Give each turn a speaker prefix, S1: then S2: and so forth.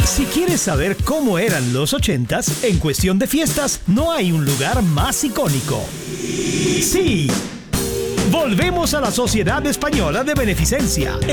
S1: Si quieres saber cómo eran los 80s, en cuestión de fiestas, no hay un lugar más icónico. Sí, volvemos a la Sociedad Española de Beneficencia.